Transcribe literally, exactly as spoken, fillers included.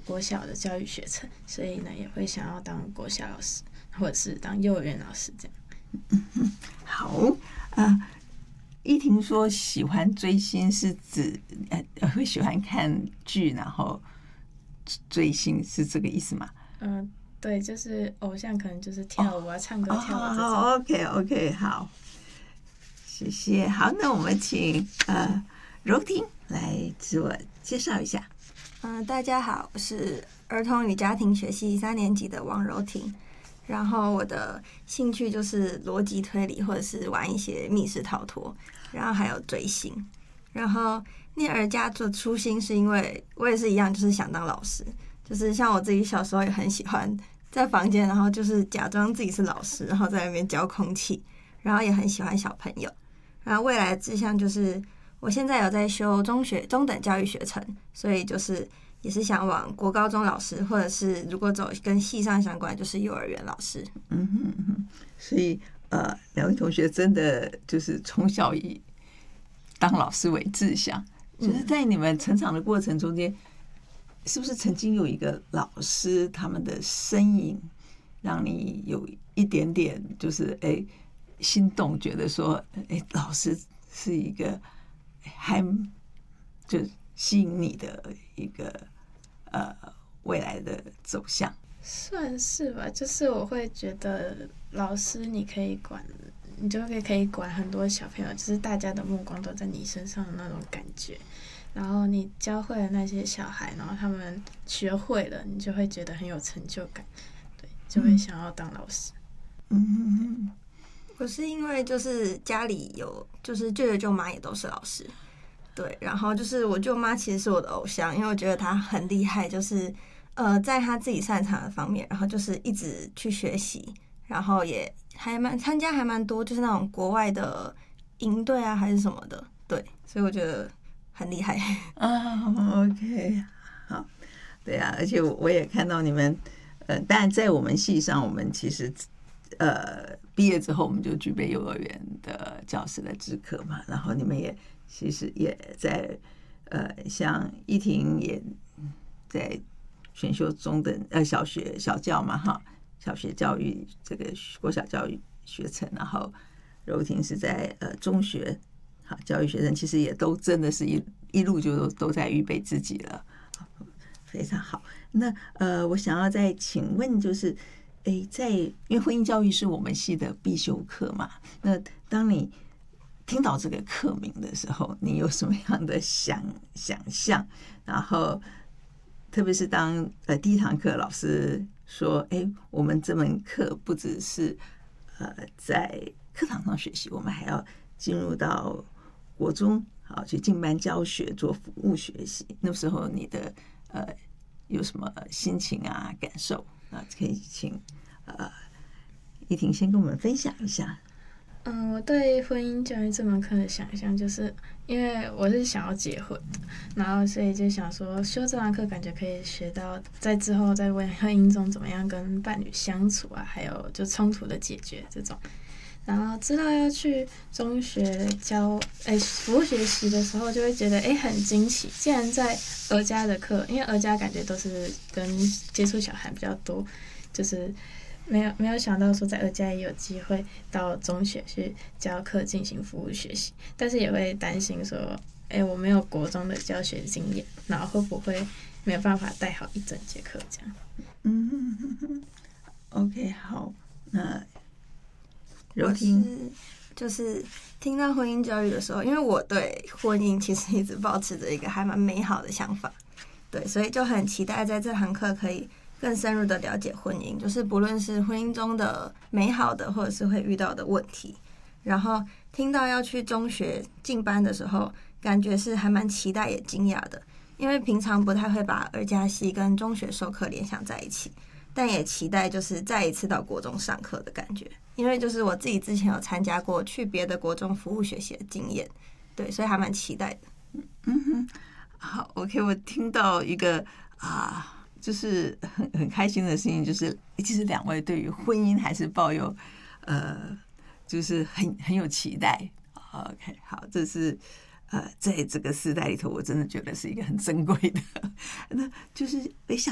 国小的教育学程，所以呢也会想要当国小老师，或者是当幼儿园老师这样。 嗯、好啊。呃依婷说喜欢追星是指呃会喜欢看剧然后追星，是这个意思吗？ 嗯、呃，对，就是偶像可能就是跳舞啊、哦、唱歌、跳舞这种。 哦、OK OK 好，谢谢。好，那我们请呃柔婷来自我介绍一下。 嗯、呃，大家好，我是儿童与家庭学系三年级的王柔婷。然后我的兴趣就是逻辑推理，或者是玩一些密室逃脱，然后还有追星。然后念儿家做初心是因为我也是一样，就是想当老师。就是像我自己小时候也很喜欢在房间，然后就是假装自己是老师，然后在那边教空气，然后也很喜欢小朋友。然后未来的志向就是我现在有在修中学中等教育学程，所以就是也是想往国高中老师，或者是如果走跟系上相关就是幼儿园老师。 嗯哼嗯哼，所以呃，两位同学真的就是从小以当老师为志向，就是在你们成长的过程中间，是不是曾经有一个老师他们的身影，让你有一点点就是哎心动，觉得说哎老师是一个还就吸引你的一个呃未来的走向？ 算是吧，就是我会觉得老师你可以管，你就可以可以管很多小朋友，就是大家的目光都在你身上的那种感觉。然后你教会了那些小孩，然后他们学会了，你就会觉得很有成就感，对，就会想要当老师。 嗯， 我是因为就是家里有，就是舅舅舅妈也都是老师，对，然后就是我舅妈其实是我的偶像，因为我觉得她很厉害，就是呃，在她自己擅长的方面，然后就是一直去学习，然后也还蛮参加还蛮多，就是那种国外的营队啊还是什么的，对，所以我觉得很厉害啊。OK， 好，对啊，而且我也看到你们，呃，当然在我们系上，我们其实呃毕业之后，我们就具备幼儿园的教师的资格嘛，然后你们也其实也在呃，像依婷也在选修中等呃小学小教嘛哈，小学教育这个国小教育学程，然后柔婷是在呃中学。好，教育学生其实也都真的是一一路就都都在预备自己了，非常好。那呃，我想要再请问，就是诶，在因为婚姻教育是我们系的必修课嘛，那当你听到这个课名的时候，你有什么样的想想象？然后，特别是当呃第一堂课老师说，诶，我们这门课不只是呃在课堂上学习，我们还要进入到国中，好去进班教学做服务学习。那时候你的呃有什么心情啊感受啊？可以请呃依婷先跟我们分享一下。 嗯，我对婚姻教育这门课的想象，就是因为我是想要结婚的，然后所以就想说修这堂课，感觉可以学到在之后在婚姻中怎么样跟伴侣相处啊，还有就冲突的解决这种。然后知道要去中学教诶服务学习的时候，就会觉得诶很惊喜。既然在儿家的课，因为儿家感觉都是跟接触小孩比较多，就是没有没有想到说在儿家也有机会到中学去教课进行服务学习，但是也会担心说，诶我没有国中的教学经验，然后会不会没有办法带好一整节课这样？ 嗯哼哼哼 ，OK， 好，那。 我是就是听到婚姻教育的时候，因为我对婚姻其实一直保持着一个还蛮美好的想法，对，所以就很期待在这堂课可以更深入的了解婚姻，就是不论是婚姻中的美好的，或者是会遇到的问题。然后听到要去中学进班的时候，感觉是还蛮期待也惊讶的，因为平常不太会把儿家系跟中学授课联想在一起。但也期待就是再一次到国中上课的感觉，因为就是我自己之前有参加过去别的国中服务学习的经验，对，所以还蛮期待的。 嗯哼，好 ，OK， 我听到一个啊，就是很很开心的事情，就是其实两位对于婚姻还是抱有呃，就是很很有期待。OK， 好，这是呃，在这个时代里头，我真的觉得是一个很珍贵的，那就是没想。